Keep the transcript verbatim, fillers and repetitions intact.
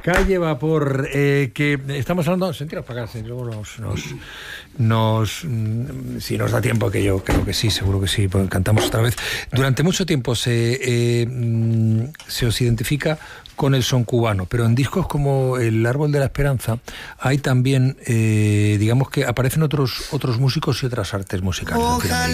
Calle Vapor, eh, que estamos hablando, sentiros para acá, si luego nos, nos, nos, si nos da tiempo, que yo creo que sí, seguro que sí, pues cantamos otra vez. Durante mucho tiempo se, eh, se os identifica con el son cubano, pero en discos como El Árbol de la Esperanza hay también, eh, digamos que aparecen otros, otros músicos y otras artes musicales.